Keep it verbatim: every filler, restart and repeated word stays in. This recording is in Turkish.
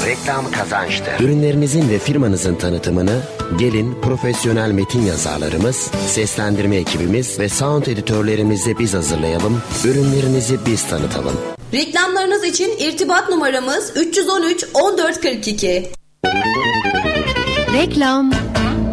Reklam kazançtır. Ürünlerinizin ve firmanızın tanıtımını gelin profesyonel metin yazarlarımız, seslendirme ekibimiz ve sound editörlerimizle biz hazırlayalım. Ürünlerinizi biz tanıtalım. Reklamlarınız için irtibat numaramız üç yüz on üç on dört kırk iki. Reklam